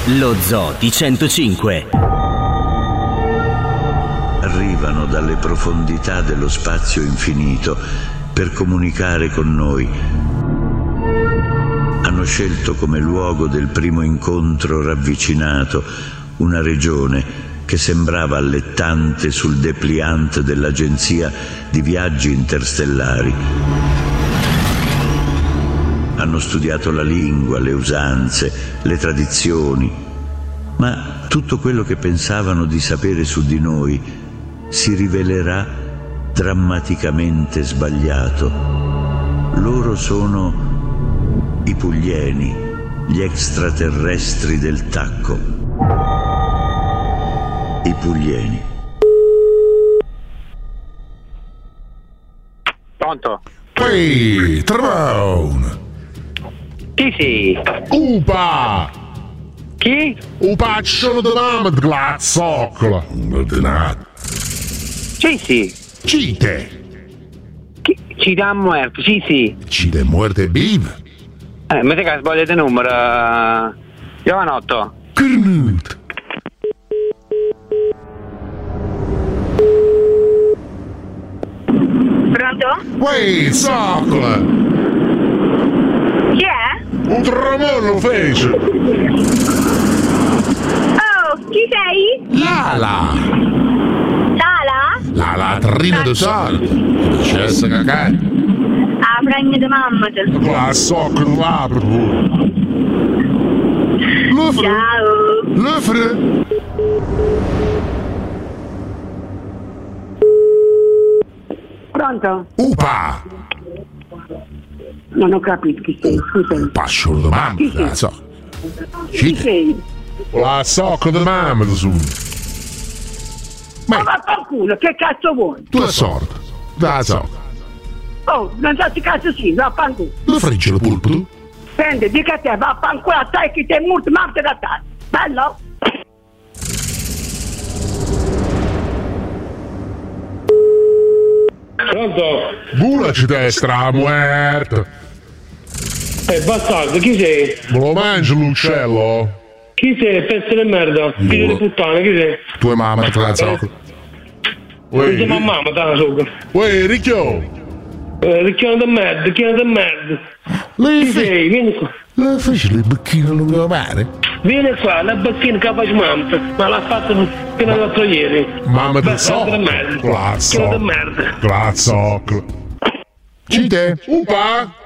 Lo Zoo di 105. Arrivano dalle profondità dello spazio infinito per comunicare con noi. Hanno scelto come luogo del primo incontro ravvicinato una regione che sembrava allettante sul dépliant dell'agenzia di viaggi interstellari. Hanno studiato la lingua, le usanze, le tradizioni, ma tutto quello che pensavano di sapere su di noi si rivelerà drammaticamente sbagliato. Loro sono i Puglieni, gli extraterrestri del tacco. I Puglieni. Pronto? Ehi, Tramone! Chi sei? Upa! Chi? Upacciolo di mamma di glazzoccola! Ordinato! Sì, sì. Cite! Ci dà muerto, sì, sì. Cite muerte vive! Mi sa che sbagliate il numero. Giovanotto. Cornuto! Pronto? Ehi, zoccola! Chi è? Un tramone lo fece! Oh, chi sei? Lala! Lala? La latrina di salto! Successo cacà! Ah, fragna di mamma. La socca non l'apre pure! L'offre! Ciao! L'offre! Pronto? Upa! Non ho capito chi sei, scusa. Pascio di mamma, la so! Chi Cite! sei? La socca di mamma su! Ma vaffanculo, che cazzo vuoi? Tu è sorda! La socca! Oh, non sai cazzo sì, vaffanculo. Lo frigge lo pulpo tu? Senti, dica a te, vaffanculo a te che ti è molto morto da te. Bello? Pronto? Bulaci destra, muerto! Bastardo, chi sei? Me lo mangi l'uccello? Chi sei? Pezzo di merda. Figlio di puttana, chi sei? Tua mamma te la zocca! Non ti mamma, te la sopra. Uè, ricchio! Ricchione di merda, chi sei? Vieni qua. La fece le becchine lungomare? Vieni qua, la bacchina che faccio mamma. Ma l'ha fatto fino all'altro ieri. Mamma del Bastardo di merda. Figlio di merda. Grazie! Cite! Upa!